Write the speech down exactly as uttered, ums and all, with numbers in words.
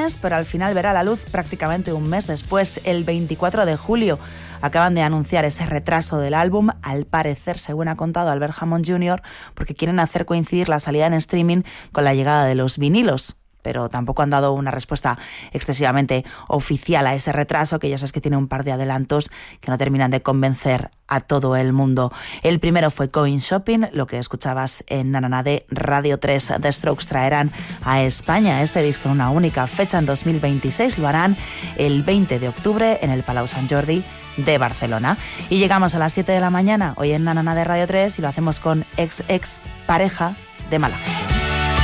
mes, pero al final verá la luz prácticamente un mes después, el veinticuatro de julio. Acaban de anunciar ese retraso del álbum, al parecer, según ha contado Albert Hammond junior, porque quieren hacer coincidir la salida en streaming con la llegada de los vinilos. Pero tampoco han dado una respuesta excesivamente oficial a ese retraso, que ya sabes que tiene un par de adelantos que no terminan de convencer a todo el mundo. El primero fue Going Shopping, lo que escuchabas en Nanana de Radio tres. The Strokes traerán a España este disco en una única fecha en dos mil veintiséis. Lo harán el veinte de octubre en el Palau Sant Jordi de Barcelona. Y llegamos a las siete de la mañana hoy en Nanana de Radio tres y lo hacemos con Ex Ex Pareja de Mala Gestión.